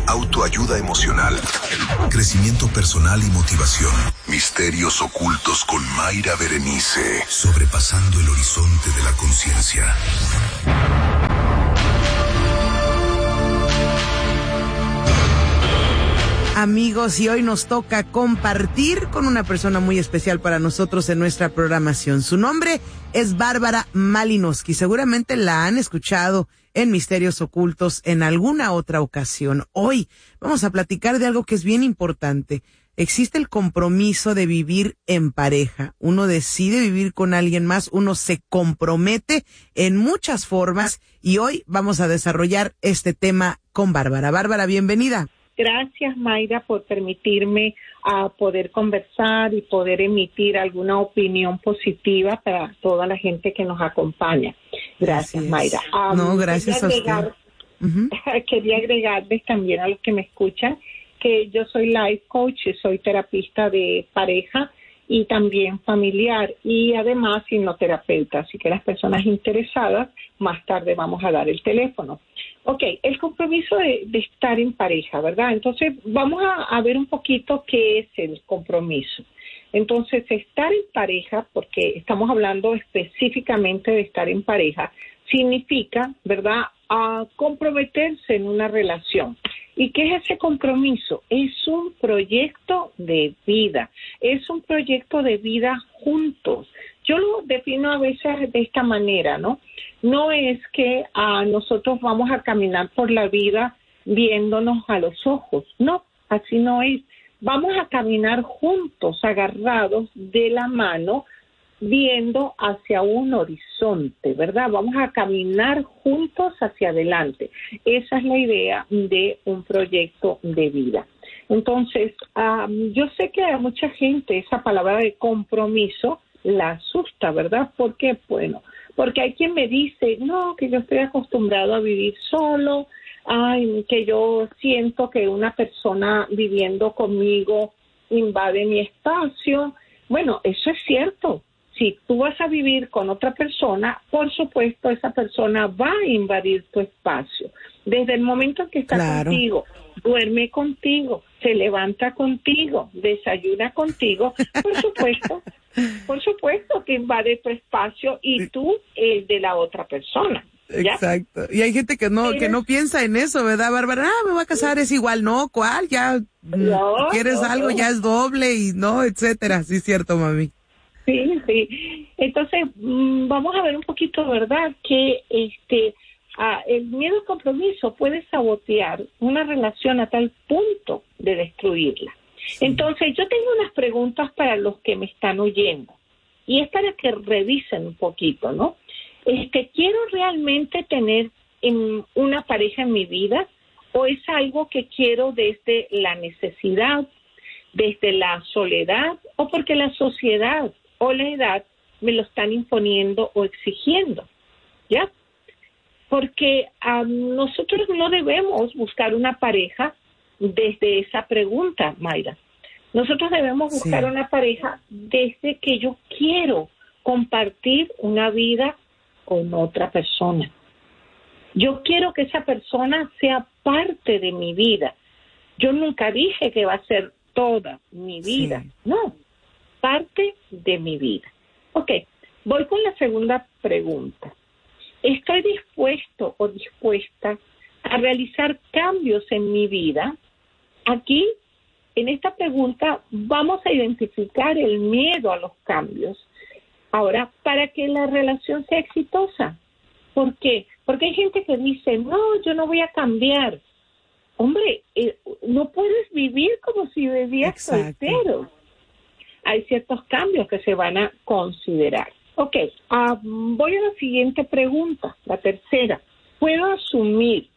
autoayuda emocional, crecimiento personal y motivación. Misterios ocultos con Mayra Berenice, sobrepasando el horizonte de la conciencia. Amigos, y hoy nos toca compartir con una persona muy especial para nosotros en nuestra programación. Su nombre es Bárbara Malinowski. Seguramente la han escuchado en Misterios Ocultos en alguna otra ocasión. Hoy vamos a platicar de algo que es bien importante. Existe el compromiso de vivir en pareja. Uno decide vivir con alguien más, uno se compromete en muchas formas y hoy vamos a desarrollar este tema con Bárbara. Bárbara, bienvenida. Gracias, Mayra, por permitirme poder conversar y poder emitir alguna opinión positiva para toda la gente que nos acompaña. Gracias, Mayra. No, gracias a usted. Quería agregarles también a los que me escuchan que yo soy life coach y soy terapista de pareja y también familiar y además hipnoterapeuta. Así que las personas interesadas, más tarde vamos a dar el teléfono. Ok, el compromiso de estar en pareja, ¿verdad? Entonces, vamos a ver un poquito qué es el compromiso. Entonces, estar en pareja, porque estamos hablando específicamente de estar en pareja, significa, ¿verdad?, comprometerse en una relación. ¿Y qué es ese compromiso? Es un proyecto de vida, es un proyecto de vida juntos. Yo lo defino a veces de esta manera, ¿no? No es que nosotros vamos a caminar por la vida viéndonos a los ojos, no, así no es. Vamos a caminar juntos, agarrados de la mano, viendo hacia un horizonte, ¿verdad? Vamos a caminar juntos hacia adelante. Esa es la idea de un proyecto de vida. Entonces, yo sé que a mucha gente esa palabra de compromiso la asusta, ¿verdad? ¿Por qué? Bueno, porque hay quien me dice, no, que yo estoy acostumbrado a vivir solo, que yo siento que una persona viviendo conmigo invade mi espacio. Bueno, eso es cierto. Si tú vas a vivir con otra persona, por supuesto, esa persona va a invadir tu espacio. Desde el momento en que está contigo, duerme contigo, se levanta contigo, desayuna contigo, por supuesto que invade tu espacio y tú el de la otra persona. ¿Ya? Exacto. Y hay gente que no piensa en eso, ¿verdad, Bárbara? Me voy a casar, es igual, ¿no? ¿Cuál? Ya, quieres algo, ya es doble y no, etcétera. Sí, cierto, mami. Sí. Entonces, vamos a ver un poquito, ¿verdad? Que el miedo al compromiso puede sabotear una relación a tal punto de destruirla. Sí. Entonces, yo tengo unas preguntas para los que me están oyendo. Y es para que revisen un poquito, ¿no? ¿Quiero realmente tener una pareja en mi vida? ¿O es algo que quiero desde la necesidad, desde la soledad, o porque la sociedad o la edad me lo están imponiendo o exigiendo? ¿Ya? Porque nosotros no debemos buscar una pareja desde esa pregunta, Mayra. Nosotros debemos buscar una pareja desde que yo quiero compartir una vida con otra persona. Yo quiero que esa persona sea parte de mi vida. Yo nunca dije que va a ser toda mi vida. Sí. No, parte de mi vida. Ok, voy con la segunda pregunta. ¿Estoy dispuesto o dispuesta a realizar cambios en mi vida? Aquí, en esta pregunta, vamos a identificar el miedo a los cambios. Ahora, para que la relación sea exitosa. ¿Por qué? Porque hay gente que dice, no, yo no voy a cambiar. Hombre, no puedes vivir como si vivías soltero. Hay ciertos cambios que se van a considerar. Ok, voy a la siguiente pregunta, la tercera. ¿Puedo asumir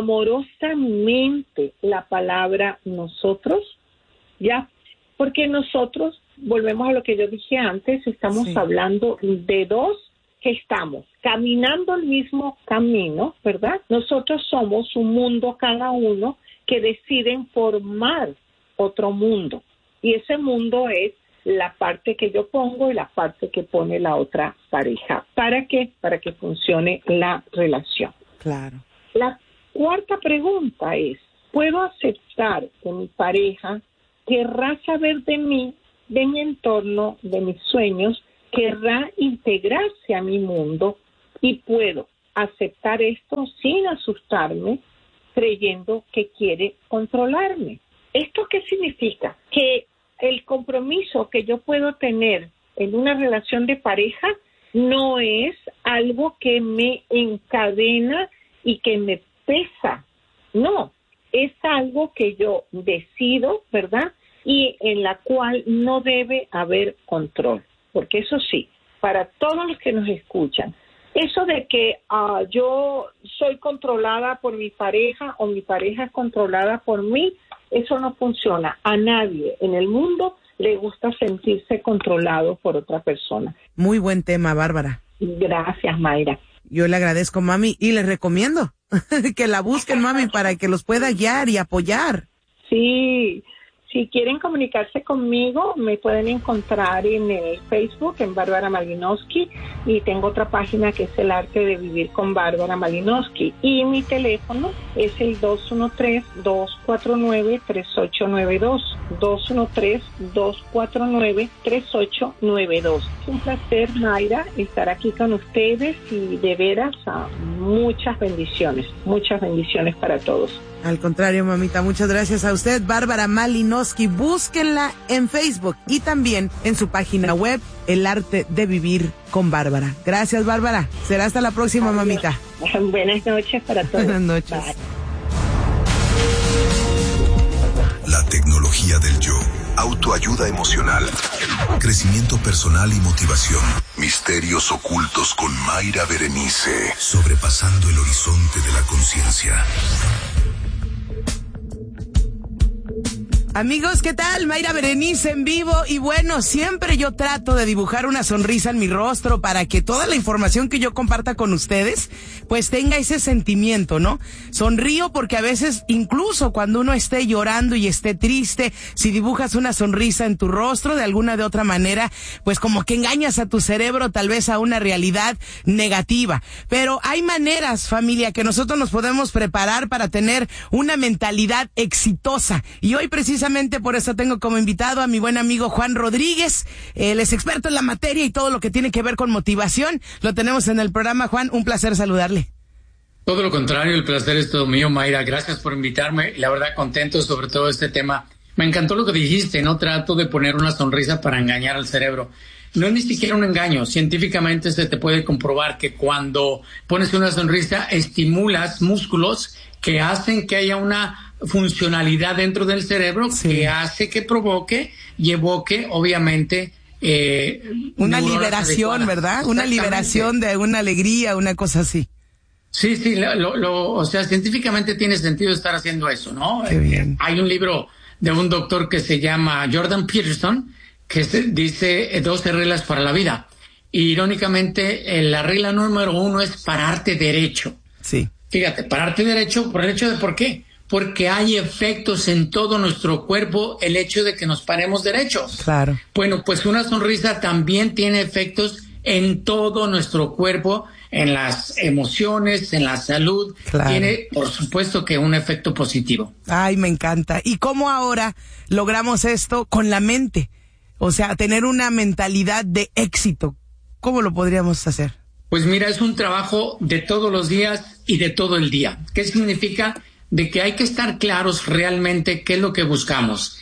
amorosamente la palabra nosotros? ¿Ya? Porque nosotros, volvemos a lo que yo dije antes, estamos hablando de dos que estamos caminando el mismo camino, ¿verdad? Nosotros somos un mundo cada uno que deciden formar otro mundo. Y ese mundo es la parte que yo pongo y la parte que pone la otra pareja. ¿Para qué? Para que funcione la relación. Claro. La cuarta pregunta es, puedo aceptar que mi pareja querrá saber de mí, de mi entorno, de mis sueños, querrá integrarse a mi mundo y puedo aceptar esto sin asustarme, creyendo que quiere controlarme. ¿Esto qué significa? Que el compromiso que yo puedo tener en una relación de pareja no es algo que me encadena y que me pesa. No, es algo que yo decido, ¿verdad? Y en la cual no debe haber control. Porque eso sí, para todos los que nos escuchan, eso de que yo soy controlada por mi pareja o mi pareja es controlada por mí, eso no funciona. A nadie en el mundo le gusta sentirse controlado por otra persona. Muy buen tema, Bárbara. Gracias, Mayra. Yo le agradezco, mami, y les recomiendo que la busquen, mami, para que los pueda guiar y apoyar. Sí. Si quieren comunicarse conmigo, me pueden encontrar en el Facebook, en Bárbara Malinowski, y tengo otra página que es El Arte de Vivir con Bárbara Malinowski. Y mi teléfono es el 213-249-3892. 213-249-3892. Es un placer, Mayra, estar aquí con ustedes y de veras muchas bendiciones para todos. Al contrario, mamita, muchas gracias a usted, Bárbara Malinowski. Búsquenla en Facebook y también en su página web, El Arte de Vivir con Bárbara. Gracias, Bárbara. Será hasta la próxima, adiós, mamita. Buenas noches para todos. Buenas noches. Bye. La tecnología del yo. Autoayuda emocional. Crecimiento personal y motivación. Misterios ocultos con Mayra Berenice. Sobrepasando el horizonte de la conciencia. Amigos, ¿qué tal? Mayra Berenice en vivo y bueno, siempre yo trato de dibujar una sonrisa en mi rostro para que toda la información que yo comparta con ustedes pues tenga ese sentimiento, ¿no? Sonrío porque a veces incluso cuando uno esté llorando y esté triste, si dibujas una sonrisa en tu rostro de alguna de otra manera, pues como que engañas a tu cerebro tal vez a una realidad negativa. Pero hay maneras, familia, que nosotros nos podemos preparar para tener una mentalidad exitosa y hoy precisamente por eso tengo como invitado a mi buen amigo Juan Rodríguez. Él es experto en la materia y todo lo que tiene que ver con motivación. Lo tenemos en el programa. Juan, un placer saludarle. Todo lo contrario, el placer es todo mío, Mayra. Gracias por invitarme. La verdad, contento sobre todo este tema. Me encantó lo que dijiste. No trato de poner una sonrisa para engañar al cerebro. No es ni siquiera un engaño. Científicamente se te puede comprobar que cuando pones una sonrisa estimulas músculos que hacen que haya una funcionalidad dentro del cerebro, sí, que hace que provoque y evoque, obviamente, una liberación, ¿verdad? Una liberación de una alegría, una cosa así. Sí, o sea, científicamente tiene sentido estar haciendo eso, ¿no? Qué bien. Hay un libro de un doctor que se llama Jordan Peterson que dice 12 reglas para la vida. Y, irónicamente, la regla número 1 es pararte derecho. Sí. Fíjate, pararte derecho por el hecho de ¿por qué? Porque hay efectos en todo nuestro cuerpo el hecho de que nos paremos derechos. Claro. Bueno, pues una sonrisa también tiene efectos en todo nuestro cuerpo, en las emociones, en la salud. Claro. Tiene, por supuesto, que un efecto positivo. Ay, me encanta. ¿Y cómo ahora logramos esto con la mente? O sea, tener una mentalidad de éxito. ¿Cómo lo podríamos hacer? Pues mira, es un trabajo de todos los días y de todo el día. ¿Qué significa? De que hay que estar claros realmente qué es lo que buscamos.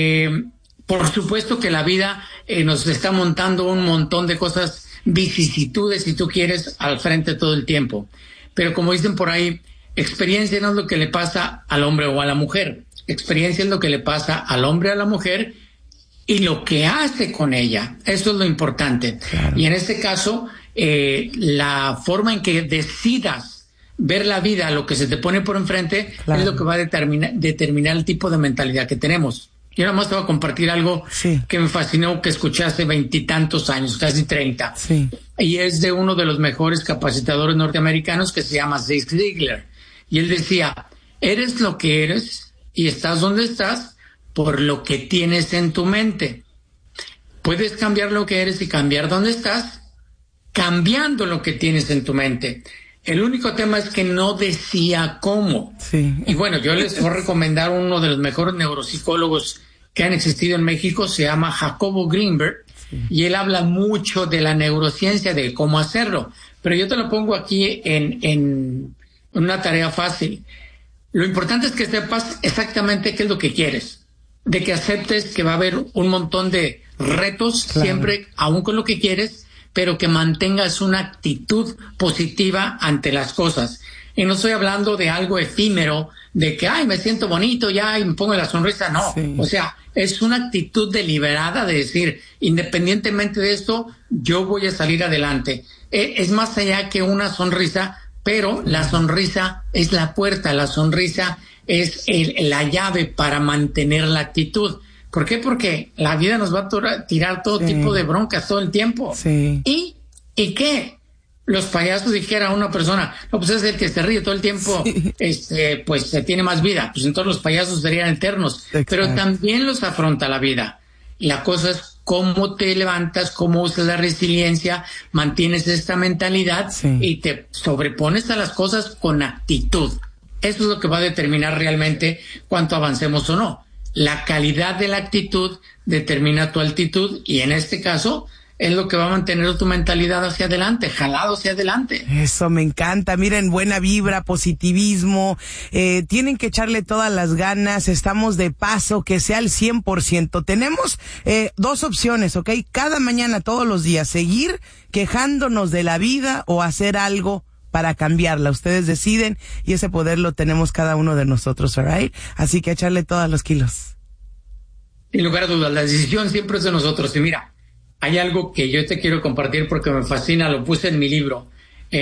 Por supuesto que la vida nos está montando un montón de cosas, vicisitudes, si tú quieres, al frente todo el tiempo. Pero como dicen por ahí, experiencia no es lo que le pasa al hombre o a la mujer. Experiencia es lo que le pasa al hombre o a la mujer y lo que hace con ella. Eso es lo importante. Claro. Y en este caso, la forma en que decidas ver la vida, lo que se te pone por enfrente, claro, es lo que va a determinar el tipo de mentalidad que tenemos. Yo nada más te voy a compartir algo, sí, que me fascinó, que escuché hace 20 y tantos años, casi 30. Sí. Y es de uno de los mejores capacitadores norteamericanos que se llama Zig Ziglar. Y él decía, eres lo que eres y estás donde estás por lo que tienes en tu mente. Puedes cambiar lo que eres y cambiar dónde estás cambiando lo que tienes en tu mente. El único tema es que no decía cómo. Sí. Y bueno, yo les voy a recomendar uno de los mejores neuropsicólogos que han existido en México, se llama Jacobo Greenberg, y él habla mucho de la neurociencia, de cómo hacerlo. Pero yo te lo pongo aquí en una tarea fácil. Lo importante es que sepas exactamente qué es lo que quieres, de que aceptes que va a haber un montón de retos, claro, siempre, aún con lo que quieres, pero que mantengas una actitud positiva ante las cosas. Y no estoy hablando de algo efímero, de que, ay, me siento bonito ya y me pongo la sonrisa. No, sí. O sea, es una actitud deliberada de decir, independientemente de esto, yo voy a salir adelante. Es más allá que una sonrisa, pero la sonrisa es la puerta, la sonrisa es la llave para mantener la actitud. ¿Por qué? Porque la vida nos va a tirar todo tipo de broncas todo el tiempo. Sí. ¿Y qué? Los payasos, dijera una persona, no, pues es el que se ríe todo el tiempo, pues se tiene más vida. Pues entonces los payasos serían eternos. Exacto. Pero también los afronta la vida. La cosa es cómo te levantas, cómo usas la resiliencia, mantienes esta mentalidad, sí, y te sobrepones a las cosas con actitud. Eso es lo que va a determinar realmente cuánto avancemos o no. La calidad de la actitud determina tu altitud, y en este caso es lo que va a mantener tu mentalidad hacia adelante, jalado hacia adelante. Eso me encanta. Miren, buena vibra, positivismo, tienen que echarle todas las ganas, estamos de paso, que sea al 100%. Tenemos 2 opciones, ¿ok? Cada mañana, todos los días, seguir quejándonos de la vida o hacer algo para cambiarla. Ustedes deciden, y ese poder lo tenemos cada uno de nosotros, ¿alright? Así que echarle todos los kilos. Sin lugar a dudas, la decisión siempre es de nosotros. Y mira, hay algo que yo te quiero compartir porque me fascina, lo puse en mi libro,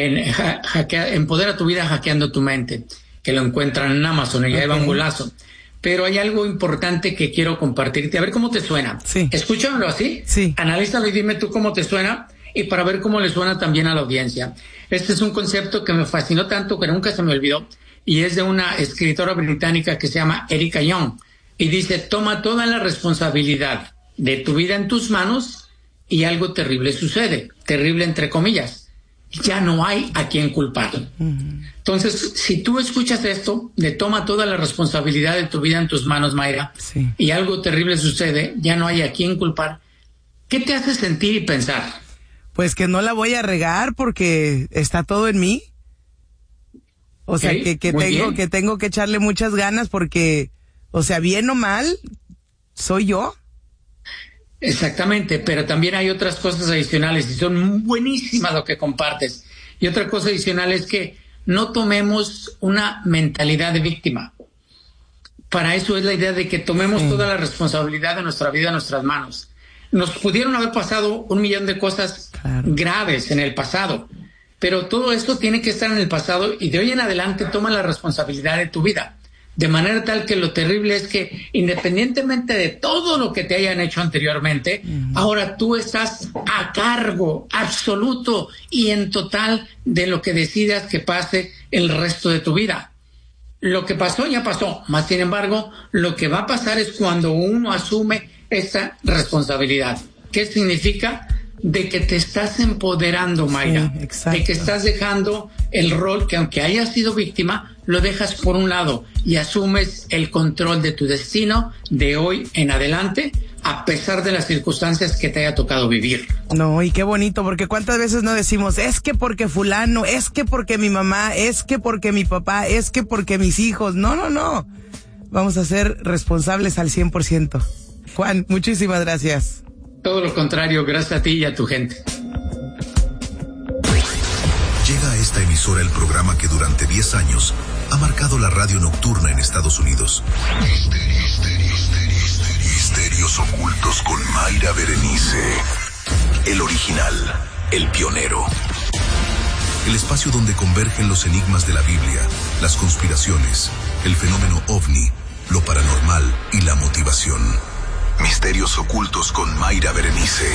Empodera tu vida hackeando tu mente, que lo encuentran en Amazon, y ahí va un golazo. Pero hay algo importante que quiero compartirte, a ver cómo te suena. Sí. Escúchamelo así, sí, analízalo y dime tú cómo te suena, y para ver cómo le suena también a la audiencia. Este es un concepto que me fascinó tanto que nunca se me olvidó, y es de una escritora británica que se llama Erika Young, y dice: toma toda la responsabilidad de tu vida en tus manos, y algo terrible sucede, terrible entre comillas, ya no hay a quien culpar. Entonces, si tú escuchas esto, de toma toda la responsabilidad de tu vida en tus manos, Mayra, sí, y algo terrible sucede, ya no hay a quien culpar, ¿qué te hace sentir y pensar? Pues que no la voy a regar porque está todo en mí. O sea, que tengo que echarle muchas ganas porque, o sea, bien o mal, soy yo. Exactamente, pero también hay otras cosas adicionales y son buenísimas lo que compartes. Y otra cosa adicional es que no tomemos una mentalidad de víctima. Para eso es la idea de que tomemos toda la responsabilidad de nuestra vida en nuestras manos. Nos pudieron haber pasado 1,000,000 de cosas graves en el pasado, pero todo esto tiene que estar en el pasado, y de hoy en adelante toma la responsabilidad de tu vida. De manera tal que lo terrible es que, independientemente de todo lo que te hayan hecho anteriormente, ahora tú estás a cargo absoluto y en total de lo que decidas que pase el resto de tu vida. Lo que pasó ya pasó, más sin embargo, lo que va a pasar es cuando uno asume esta responsabilidad. ¿Qué significa? De que te estás empoderando, Mayra, de que estás dejando el rol que, aunque hayas sido víctima, lo dejas por un lado y asumes el control de tu destino de hoy en adelante, a pesar de las circunstancias que te haya tocado vivir. No, y qué bonito, porque cuántas veces no decimos, es que porque fulano, es que porque mi mamá, es que porque mi papá, es que porque mis hijos. No. Vamos a ser responsables al 100%. Juan, muchísimas gracias. Todo lo contrario, gracias a ti y a tu gente. Llega a esta emisora el programa que durante 10 años ha marcado la radio nocturna en Estados Unidos. Misterios ocultos con Mayra Berenice. El original, el pionero. El espacio donde convergen los enigmas de la Biblia, las conspiraciones, el fenómeno OVNI, lo paranormal y la motivación. Misterios ocultos con Mayra Berenice.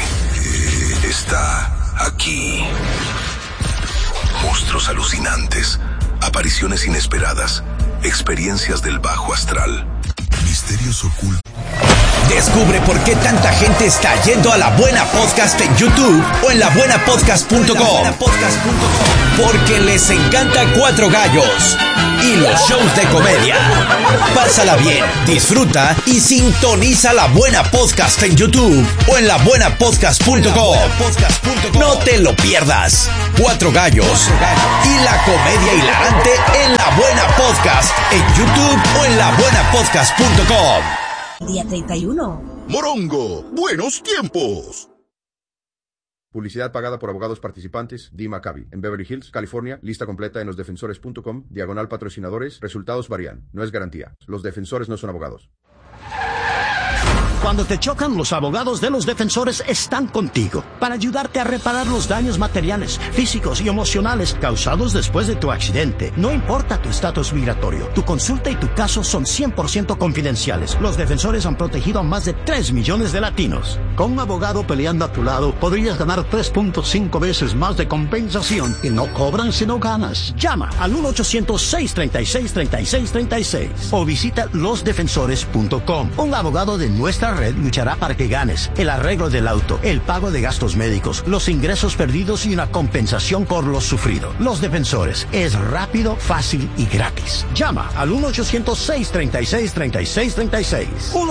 Está aquí. Monstruos alucinantes, apariciones inesperadas, experiencias del bajo astral. Misterios ocultos. Descubre por qué tanta gente está yendo a La Buena Podcast en YouTube o en labuenapodcast.com. Porque les encanta Cuatro Gallos y los shows de comedia. Pásala bien, disfruta y sintoniza La Buena Podcast en YouTube o en labuenapodcast.com. No te lo pierdas. Cuatro Gallos y la comedia hilarante en La Buena Podcast en YouTube o en labuenapodcast.com. Día 31. Morongo, buenos tiempos. Publicidad pagada por abogados participantes. Dee Maccabi, en Beverly Hills, California. Lista completa en losdefensores.com. /patrocinadores. Resultados varían. No es garantía. Los defensores no son abogados. Cuando te chocan, los abogados de Los Defensores están contigo para ayudarte a reparar los daños materiales, físicos y emocionales causados después de tu accidente. No importa tu estatus migratorio, tu consulta y tu caso son 100% confidenciales. Los Defensores han protegido a más de 3 millones de latinos. Con un abogado peleando a tu lado, podrías ganar 3.5 veces más de compensación y no cobran si no ganas. Llama al 1-800-636-3636 o visita losdefensores.com. Un abogado de nuestra red luchará para que ganes el arreglo del auto, el pago de gastos médicos, los ingresos perdidos y una compensación por lo sufrido. Los Defensores es rápido, fácil y gratis. Llama al 1-800-636-3636.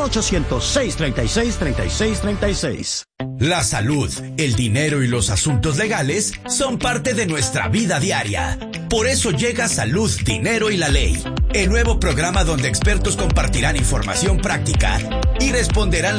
1-800-636-3636. La salud, el dinero y los asuntos legales son parte de nuestra vida diaria. Por eso llega Salud, Dinero y la Ley, el nuevo programa donde expertos compartirán información práctica y responderán